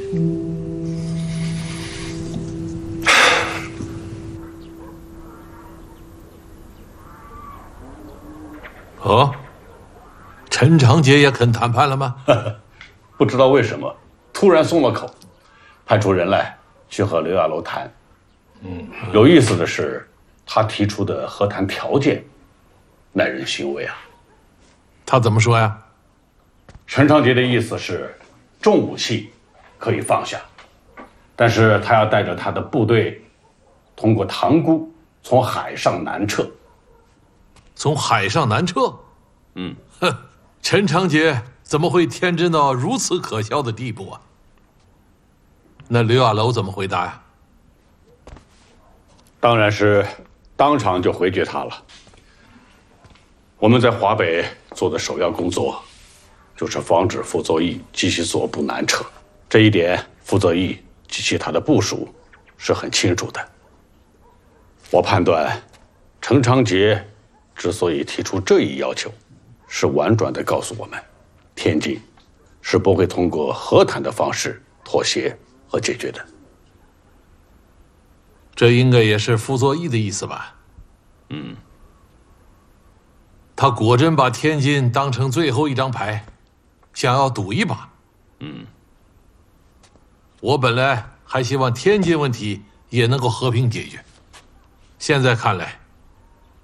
哦，陈长捷也肯谈判了吗？ 不知道为什么突然松了口，派出人来去和刘亚楼谈。有意思的是，他提出的和谈条件耐人寻味啊。 他怎么说呀？ 陈长捷的意思是，重武器可以放下，但是他要带着他的部队，通过塘沽从海上南撤。 从海上南撤？哼，陈长捷怎么会天真到如此可笑的地步啊？那刘亚楼怎么回答呀？ 当然是当场就回绝他了。我们在华北做的首要工作，就是防止傅作义及其所部南撤。这一点，傅作义及其他的部属是很清楚的。我判断，陈长捷之所以提出这一要求，是婉转地告诉我们，天津是不会通过和谈的方式妥协和解决的。 这应该也是傅作义的意思吧？他果真把天津当成最后一张牌，想要赌一把。我本来还希望天津问题也能够和平解决，现在看来，